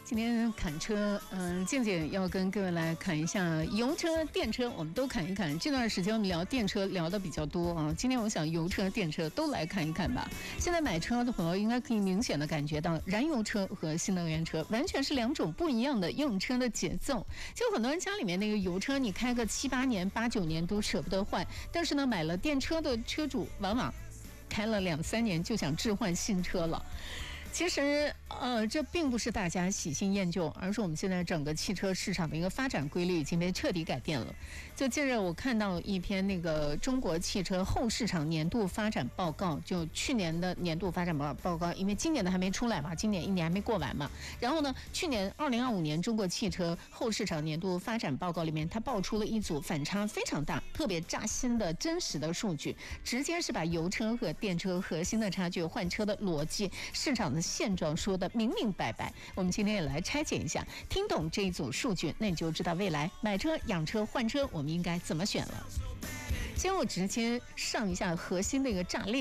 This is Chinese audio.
今天侃车，静静要跟各位来侃一下油车、电车，我们都侃一侃。这段时间我们聊电车聊的比较多啊，今天我想油车、电车都来看一看吧。现在买车的朋友应该可以明显的感觉到，燃油车和新能源车完全是两种不一样的用车的节奏。就很多人家里面那个油车，你开个7、8年、8、9年都舍不得换，但是呢，买了电车的车主往往开了2、3年就想置换新车了。其实这并不是大家喜新厌旧，而是我们现在整个汽车市场的一个发展规律已经被彻底改变了。就近日我看到一篇那个中国汽车后市场年度发展报告，就去年的年度发展报告，因为今年的还没出来嘛，今年1年还没过完嘛。然后呢，去年2025年中国汽车后市场年度发展报告里面，它爆出了一组反差非常大、特别扎心的真实的数据，直接是把油车和电车核心的差距、换车的逻辑、市场的现状说的明明白白。我们今天也来拆解一下，听懂这一组数据，那你就知道未来买车、养车、换车我们应该怎么选了。先我直接上一下核心的一个炸裂。